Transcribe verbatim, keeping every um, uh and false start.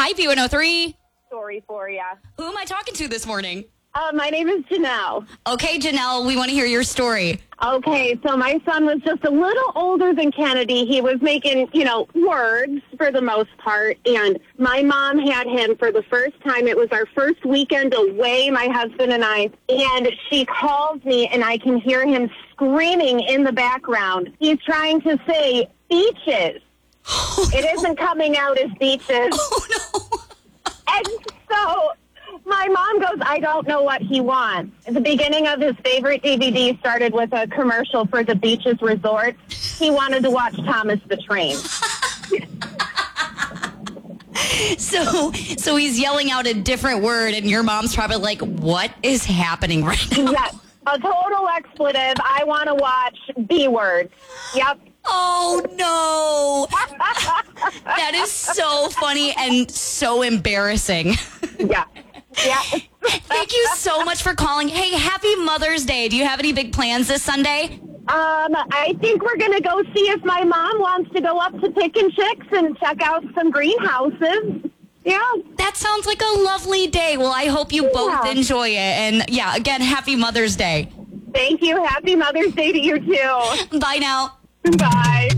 Hi, B one oh three. Story for you. Who am I talking to this morning? Uh, my name is Janelle. Okay, Janelle, we want to hear your story. Okay, so my son was just a little older than Kennedy. He was making, you know, words for the most part. And my mom had him for the first time. It was our first weekend away, my husband and I. And she calls me, and I can hear him screaming in the background. He's trying to say beaches. Oh, It isn't coming out as beaches. Oh, no. And so my mom goes, I don't know what he wants. At the beginning of his favorite D V D started with a commercial for the Beaches Resort. He wanted to watch Thomas the Train. So, so he's yelling out a different word, and your mom's probably like, what is happening right now? Yes, a total expletive. I want to watch B words. Yep. Oh, no. That is so funny and so embarrassing. Yeah. Yeah. Thank you so much for calling. Hey, happy Mother's Day. Do you have any big plans this Sunday? Um, I think we're going to go see if my mom wants to go up to Pick and Chicks and check out some greenhouses. Yeah. That sounds like a lovely day. Well, I hope you both Yeah. enjoy it. And yeah, again, happy Mother's Day. Thank you. Happy Mother's Day to you, too. Bye now. Bye.